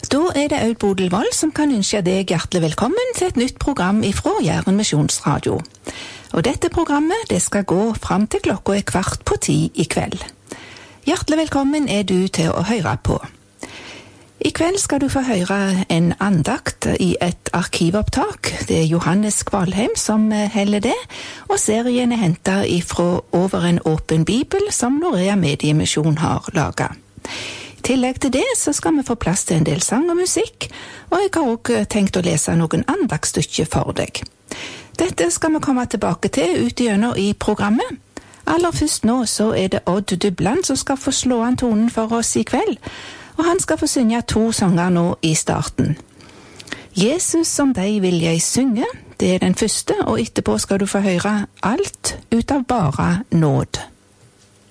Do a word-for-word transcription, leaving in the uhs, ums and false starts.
Da er det Aud Bodelvold som kan ønske deg hjertelig velkommen til et nytt program ifra Jæren Misjonsradio. Og dette programmet det skal gå fram til klokka er kvart på ti i kveld. Hjertelig velkommen er du til å høre på. I kveld skal du få høre en andakt i et arkivopptak. Det er Johannes Kvalheim som heller det, og serien er hentet ifra Over en åpen bibel som Norea Mediemisjon har laget. I tillegg til det så skal vi få plass til en del sang og musikk, og jeg har også tenkt å lese noen andagsstykker for deg. Dette skal vi komme tilbake til ut igjennom i programmet. Aller først nå så er det Odd Dubland som skal få slå an tonen for oss i kveld, og han skal få synge to sanger nå i starten. Jesus som deg vil jeg synge, det er den første, og etterpå skal du få høre alt ut av bare nåd.